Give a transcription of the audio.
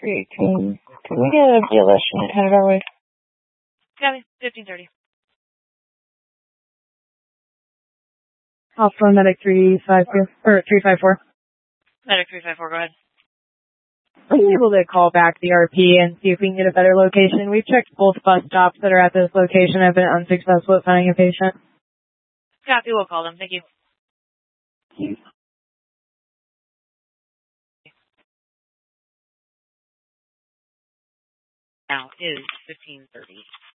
318. Could we get a BLS unit headed our way? Copy. 1530. Alpha Medic 354. Medic 354, go ahead. Are you able to call back the RP and see if we can get a better location? We've checked both bus stops that are at this location. I've been unsuccessful at finding a patient. Copy, we'll call them. Thank you. Now is 1530.